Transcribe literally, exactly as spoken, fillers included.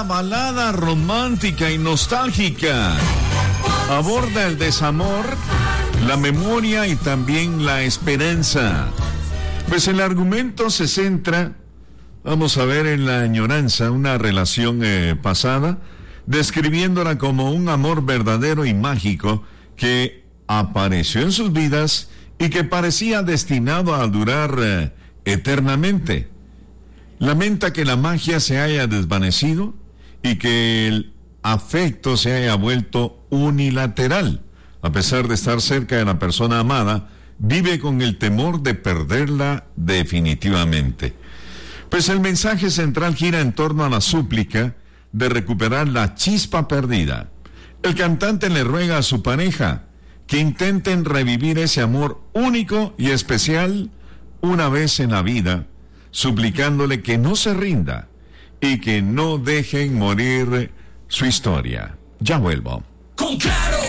una balada romántica y nostálgica. Aborda el desamor, la memoria y también la esperanza. Pues el argumento se centra, vamos a ver, en la añoranza, una relación eh, pasada, describiéndola como un amor verdadero y mágico que apareció en sus vidas y que parecía destinado a durar eh, eternamente. Lamenta que la magia se haya desvanecido y que el afecto se haya vuelto unilateral. A pesar de estar cerca de la persona amada, vive con el temor de perderla definitivamente. Pues el mensaje central gira en torno a la súplica de recuperar la chispa perdida. El cantante le ruega a su pareja que intenten revivir ese amor único y especial una vez en la vida, suplicándole que no se rinda y que no dejen morir su historia. Ya vuelvo. Con Claro,